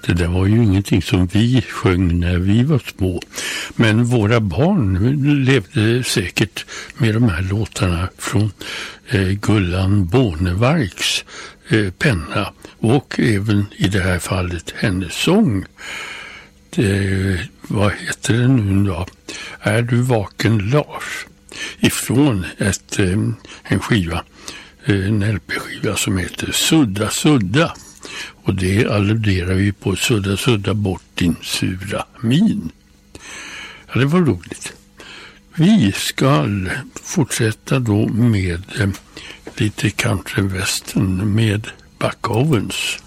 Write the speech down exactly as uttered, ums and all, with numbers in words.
Det där var ju ingenting som vi sjöng när vi var små. Men våra barn levde säkert med de här låtarna från eh, Gullan Bornemarks eh, penna. Och även i det här fallet hennes sång. Det, vad heter det nu då? Är du vaken Lars? Ifrån ett, eh, en skiva, eh, en L P-skiva som heter Sudda Sudda. Och det alluderar vi på Sudda Sudda bort din sura min. Ja, det var roligt. Vi ska fortsätta då med eh, lite country western med Buck Owens.